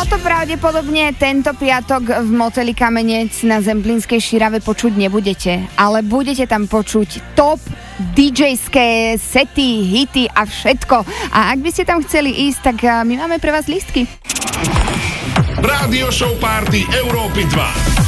Toto pravdepodobne tento piatok v moteli Kamenec na Zemplínskej Šírave počuť nebudete, ale budete tam počuť top DJ-ské sety, hity a všetko. A ak by ste tam chceli ísť, tak my máme pre vás lístky. Rádio show party Európy 2.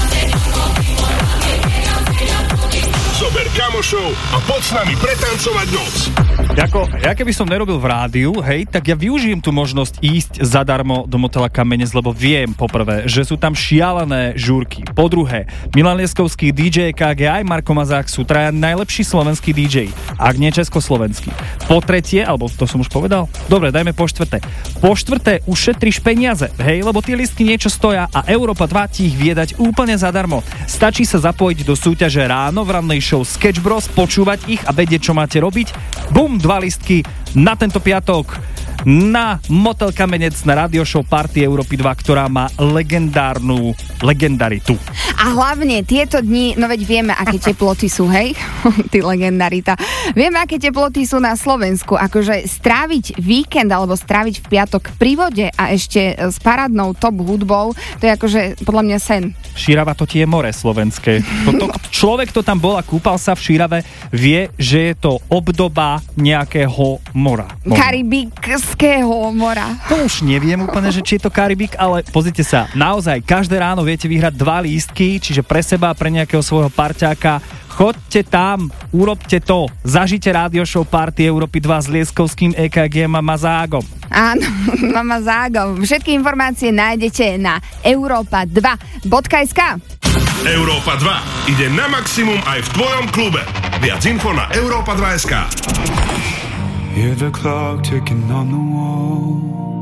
Zober kamošov a poď s nami pretancovať noc. Ja keby som nerobil v rádiu, hej, tak ja využijem tú možnosť ísť zadarmo do motela Kamenec, lebo viem poprvé, že sú tam šialené žúrky. Po druhé, Milan Lieskovský, DJ KG aj Marko Mazák sú traja najlepší slovenský DJ, ak nie československý. Po tretie, alebo to som už povedal? Dobre, dajme po štvrté. Po štvrté ušetríš peniaze, hej, lebo tie listky niečo stoja a Európa 2 ti ich vie dať úplne zadarmo. Stačí sa zapojiť do súťaže ráno v rannej show Sketch Bros, počúvať ich a vedieť, čo máte robiť. Bum, 2 listky na tento piatok na Motel Kamenec na Radio Show Party Európy 2, ktorá má legendaritu. A hlavne tieto dni, no veď vieme, aké teploty sú, hej? Ty legendarita. Vieme, aké teploty sú na Slovensku. Akože stráviť víkend alebo stráviť v piatok pri vode a ešte s parádnou top hudbou, to je akože podľa mňa sen. Šírava to tie more slovenské. Človek, kto tam bol a kúpal sa v Šírave, vie, že je to obdoba nejakého mora. Karibikského mora. To už neviem úplne, že či je to Karibik, ale pozrite sa, naozaj každé ráno viete vyhrať 2 lístky, čiže pre seba a pre nejakého svojho parťáka. Choďte tam, urobte to. Zažite Radio Show Party Európy 2 s Lieskovským, EKG a Mazágom. Áno, Mazágom. Všetky informácie nájdete na europa2.sk. Európa 2 ide na maximum aj v tvojom klube. Viac info na europa2.sk. Hear the clock ticking on the wall.